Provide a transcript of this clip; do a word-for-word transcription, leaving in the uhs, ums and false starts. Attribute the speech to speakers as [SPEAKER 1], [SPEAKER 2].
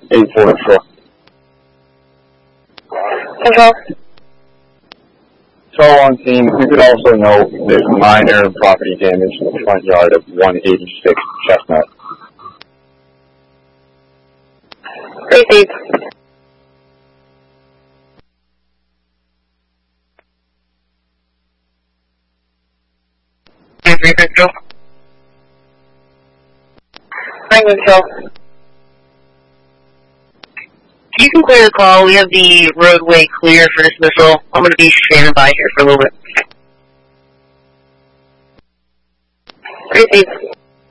[SPEAKER 1] eight four four.
[SPEAKER 2] Control.
[SPEAKER 1] So on scene, we could also note there's minor property damage in the front yard of one eighty-six Chestnut.
[SPEAKER 2] Receive.
[SPEAKER 3] three Control.
[SPEAKER 2] nine Control.
[SPEAKER 3] You can clear the call. We have the roadway clear for dismissal. I'm going to be standing by here for a little bit.
[SPEAKER 2] Receive.